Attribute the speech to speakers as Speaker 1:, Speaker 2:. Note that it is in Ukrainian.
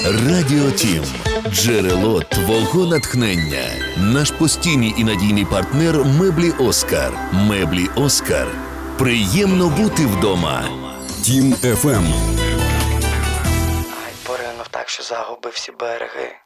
Speaker 1: Радіо Тім. Джерело твого натхнення. Наш постійний і надійний партнер Меблі Оскар. Меблі Оскар. Приємно бути вдома.
Speaker 2: Тім FM.
Speaker 3: Ай, поринув так, що загубив всі береги.